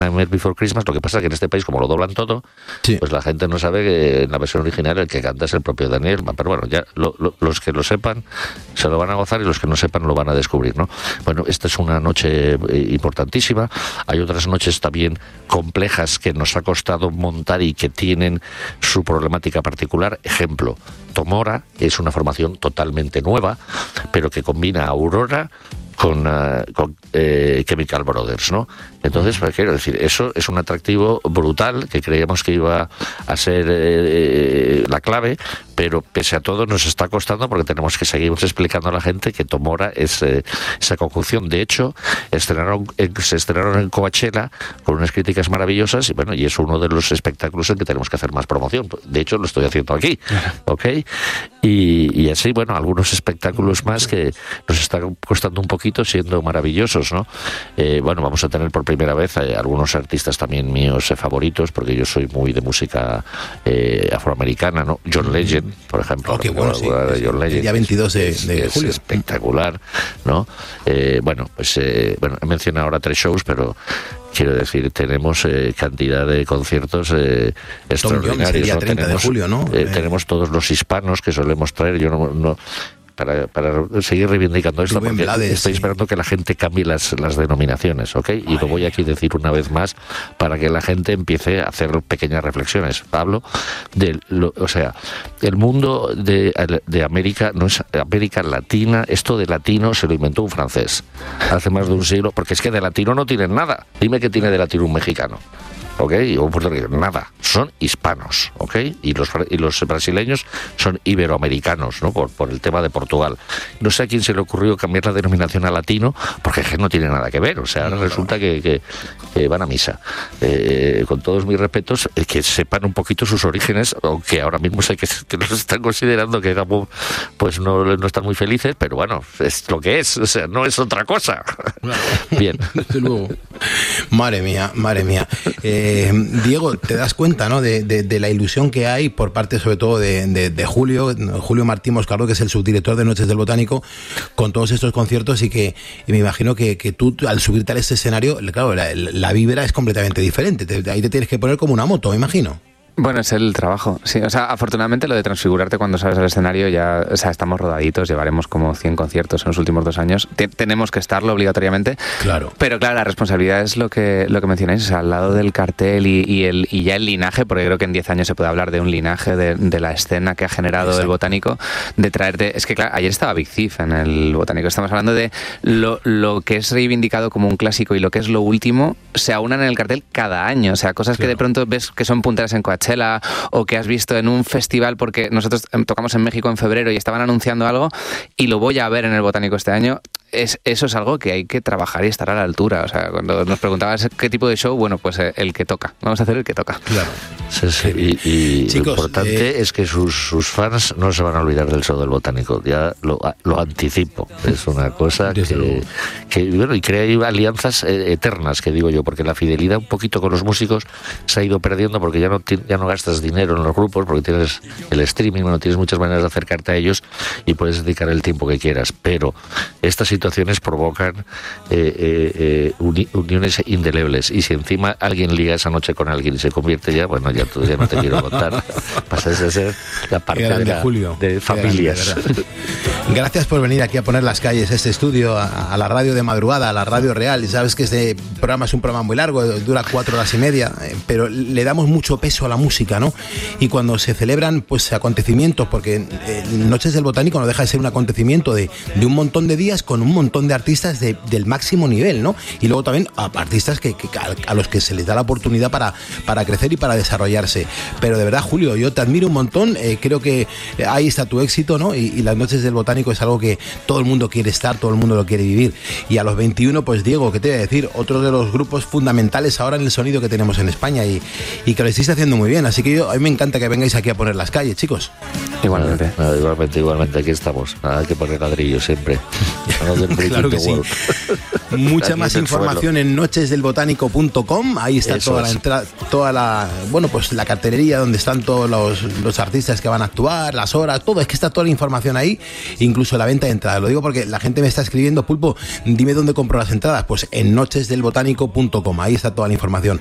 Nightmare Before Christmas. Lo que pasa es que en este país, como lo doblan todo, Sí. pues la gente no sabe que en la versión original el que canta es el propio Danny Elfman. Pero bueno, ya los que lo sepan se lo van a gozar y los que no sepan lo van a descubrir, ¿no? Bueno, esta es una noche importantísima. Hay otras noches también complejas que nos ha costado montar y que tienen su problemática particular. Ejemplo, Tomora es una formación totalmente nueva, pero que combina Aurora con Chemical Brothers, ¿no? Entonces, quiero decir, eso es un atractivo brutal que creíamos que iba a ser la clave, pero pese a todo nos está costando porque tenemos que seguir explicando a la gente que Tomora es esa conjunción. De hecho, se estrenaron en Coachella con unas críticas maravillosas y bueno, y es uno de los espectáculos en que tenemos que hacer más promoción. De hecho, lo estoy haciendo aquí, ¿ok? Y así, bueno, algunos espectáculos más que nos están costando un poquito, siendo maravillosos, ¿no? Bueno, vamos a tener por primera vez algunos artistas también míos favoritos, porque yo soy muy de música afroamericana, ¿no? John Legend, por ejemplo. Oh, qué bueno, sí. John Legend, el día 22 de es julio. Espectacular, ¿no? Bueno, pues bueno, he mencionado ahora 3 shows, pero quiero decir, tenemos cantidad de conciertos extraordinarios. El día 30 de julio, ¿no? Tenemos todos los hispanos que solemos traer. Yo no para seguir reivindicando esto, Rubén porque Blades, estoy esperando que la gente cambie las denominaciones, ¿ok? Y lo voy aquí a decir una vez más para que la gente empiece a hacer pequeñas reflexiones. Hablo o sea, el mundo de América no es América Latina. Esto de latino se lo inventó un francés hace más de un siglo, porque es que de latino no tienen nada. Dime qué tiene de latino un mexicano, ¿ok? O un puertorriqueño, nada. Son hispanos, ¿ok? Y los brasileños son iberoamericanos, ¿no? Por el tema de Portugal. No sé a quién se le ocurrió cambiar la denominación a latino, porque no tiene nada que ver. O sea, ahora resulta que van a misa. Con todos mis respetos, que sepan un poquito sus orígenes, aunque ahora mismo sé que los están considerando que pues no están muy felices, pero bueno, es lo que es. O sea, no es otra cosa. Bien. Desde luego. Madre mía. Diego, te das cuenta, ¿no? De la ilusión que hay por parte, sobre todo, de Julio Martín Moscardo, que es el subdirector de Noches del Botánico, con todos estos conciertos, y me imagino que tú, al subirte a este escenario, claro, la vibra es completamente diferente. Ahí te tienes que poner como una moto, me imagino. Bueno, es el trabajo, sí. O sea, afortunadamente lo de transfigurarte cuando sales al escenario ya, o sea, estamos rodaditos, llevaremos como 100 conciertos en los últimos 2 años. Tenemos que estarlo obligatoriamente. Claro. Pero claro, la responsabilidad es lo que mencionáis, o sea, al lado del cartel y ya el linaje, porque creo que en 10 años se puede hablar de un linaje de la escena que ha generado Exacto. El Botánico, de traerte... Es que claro, ayer estaba Big Thief en el Botánico, estamos hablando de lo que es reivindicado como un clásico y lo que es lo último, se aunan en el cartel cada año, o sea, cosas claro. Que de pronto ves que son punteras en Coachella o que has visto en un festival, porque nosotros tocamos en México en febrero y estaban anunciando algo y lo voy a ver en el Botánico este año. Eso es algo que hay que trabajar y estar a la altura. O sea, cuando nos preguntabas qué tipo de show, bueno, pues el que toca. Vamos a hacer el que toca. Claro. Sí. Y chicos, lo importante es que sus fans no se van a olvidar del show del Botánico. Ya lo anticipo. Es una cosa que bueno, y crea alianzas eternas, que digo yo, porque la fidelidad un poquito con los músicos se ha ido perdiendo, porque ya no gastas dinero en los grupos, porque tienes el streaming, no tienes muchas maneras de acercarte a ellos y puedes dedicar el tiempo que quieras. Pero estas situaciones provocan uniones indelebles, y si encima alguien liga esa noche con alguien y se convierte ya, bueno, ya no te quiero contar, pasas a ser la parte de familias. Gracias por venir aquí a poner las calles, a este estudio, a la radio de madrugada, a la radio real. Sabes que este programa es un programa muy largo, dura 4 horas y media, pero le damos mucho peso a la música, ¿no? Y cuando se celebran pues acontecimientos, porque Noches del Botánico no deja de ser un acontecimiento de un montón de días con un montón de artistas del máximo nivel, ¿no? Y luego también a artistas a los que se les da la oportunidad para crecer y para desarrollarse. Pero de verdad, Julio, yo te admiro un montón, creo que ahí está tu éxito, ¿no? Y las Noches del Botánico es algo que todo el mundo quiere estar, todo el mundo lo quiere vivir. Y a los 21, pues Diego, ¿qué te voy a decir? Otro de los grupos fundamentales ahora en el sonido que tenemos en España, y que lo estáis haciendo muy bien. Así que a mí me encanta que vengáis aquí a poner las calles, chicos. Igualmente. Igualmente, aquí estamos. Nada que poner ladrillo siempre. Claro que sí. Mucha más información en nochesdelbotánico.com. Ahí está toda la la cartelería donde están todos los artistas que van a actuar, las horas, todo. Es que está toda la información ahí, incluso la venta de entradas. Lo digo porque la gente me está escribiendo: Pulpo, dime dónde compro las entradas. Pues en nochesdelbotánico.com. Ahí está toda la información.